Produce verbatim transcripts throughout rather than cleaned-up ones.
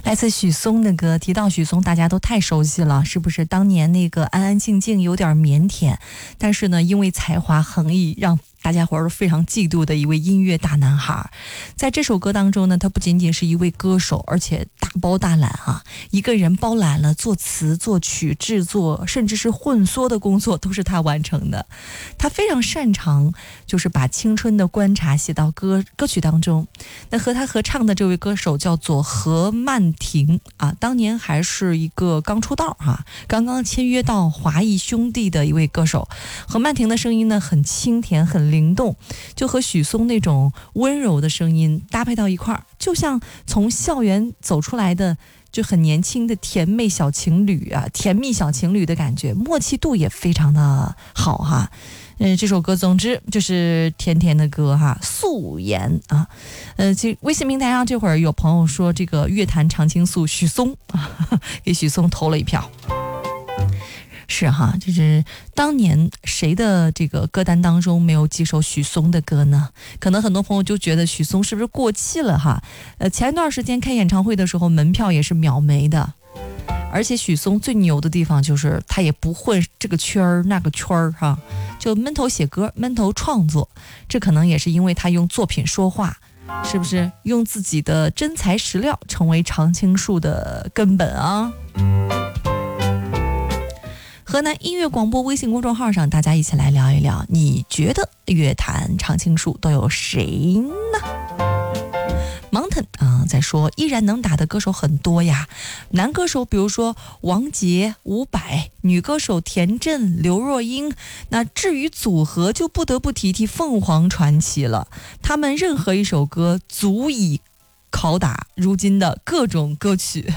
来自许嵩的歌，提到许嵩大家都太熟悉了，是不是？当年那个安安静静有点腼腆，但是呢因为才华横溢让大家伙儿都非常嫉妒的一位音乐大男孩。在这首歌当中呢，他不仅仅是一位歌手，而且大包大揽啊，一个人包揽了作词作曲制作甚至是混缩的工作都是他完成的。他非常擅长就是把青春的观察写到歌歌曲当中。那和他合唱的这位歌手叫做何曼婷啊，当年还是一个刚出道啊，刚刚签约到华谊兄弟的一位歌手。何曼婷的声音呢很清甜很灵动，就和许嵩那种温柔的声音搭配到一块儿，就像从校园走出来的就很年轻的甜妹小情侣啊，甜蜜小情侣的感觉，默契度也非常的好哈。嗯，这首歌总之就是甜甜的歌哈，素颜啊。呃，这微信平台上这会儿有朋友说这个乐坛常青树许嵩啊，给许嵩投了一票。是哈，就是当年谁的这个歌单当中没有几首许嵩的歌呢？可能很多朋友就觉得许嵩是不是过气了哈？呃，前段时间开演唱会的时候，门票也是秒没的。而且许嵩最牛的地方就是他也不混这个圈儿那个圈儿哈，就闷头写歌，闷头创作。这可能也是因为他用作品说话，是不是？用自己的真材实料成为常青树的根本啊。河南音乐广播微信公众号上，大家一起来聊一聊，你觉得乐坛常青树都有谁呢？Mountain 啊，在说依然能打的歌手很多呀，男歌手比如说王杰、伍佰，女歌手田震、刘若英。那至于组合，就不得不提提凤凰传奇了，他们任何一首歌足以拷打如今的各种歌曲。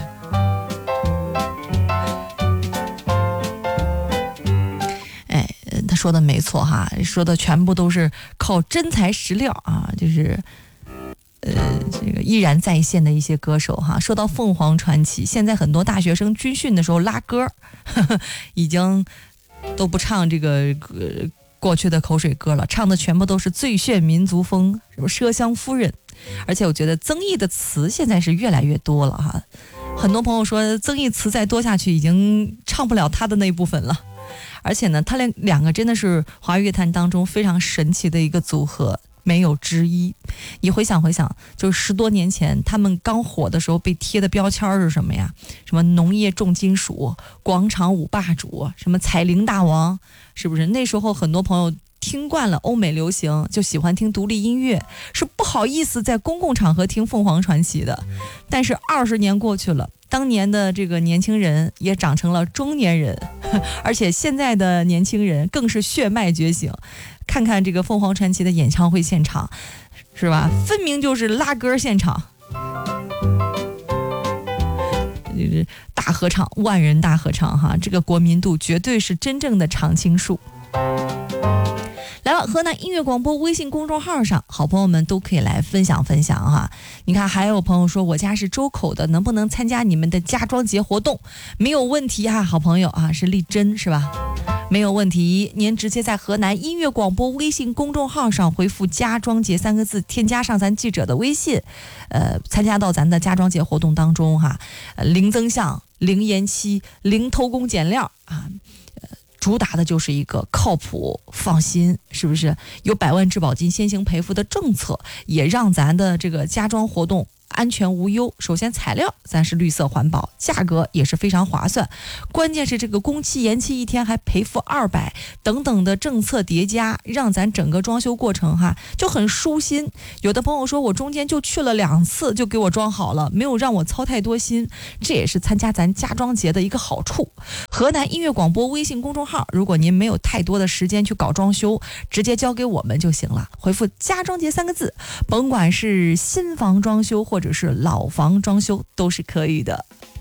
他说的没错哈，说的全部都是靠真材实料啊，就是呃，这个依然在线的一些歌手哈。说到凤凰传奇，现在很多大学生军训的时候拉歌，呵呵，已经都不唱这个、呃、过去的口水歌了，唱的全部都是最炫民族风，什么麝香夫人。而且我觉得曾毅的词现在是越来越多了哈，很多朋友说曾毅词再多下去已经唱不了他的那一部分了。而且呢，他俩两个真的是华语乐坛当中非常神奇的一个组合，没有之一。你回想回想，就是十多年前他们刚火的时候被贴的标签是什么呀？什么农业重金属、广场舞霸主，什么彩铃大王，是不是？那时候很多朋友听惯了欧美流行，就喜欢听独立音乐，是不好意思在公共场合听凤凰传奇的。但是二十年过去了，当年的这个年轻人也长成了中年人，而且现在的年轻人更是血脉觉醒。看看这个凤凰传奇的演唱会现场，是吧？分明就是拉歌现场，就是大合唱，万人大合唱哈，这个国民度绝对是真正的常青树。来了，河南音乐广播微信公众号上，好朋友们都可以来分享分享哈。你看，还有朋友说我家是周口的，能不能参加你们的家装节活动？没有问题啊，好朋友啊，是丽珍是吧？没有问题，您直接在河南音乐广播微信公众号上回复家装节三个字，添加上咱记者的微信，呃，参加到咱的家装节活动当中哈，呃、零增项、零延期、零偷工减料啊。主打的就是一个靠谱放心，是不是？有百万质保金先行赔付的政策，也让咱的这个家装活动安全无忧。首先材料咱是绿色环保，价格也是非常划算，关键是这个工期延期一天还赔付二百，等等的政策叠加，让咱整个装修过程哈就很舒心。有的朋友说我中间就去了两次就给我装好了，没有让我操太多心，这也是参加咱家装节的一个好处。河南音乐广播微信公众号，如果您没有太多的时间去搞装修，直接交给我们就行了，回复家装节三个字，甭管是新房装修或者是老房装修都是可以的。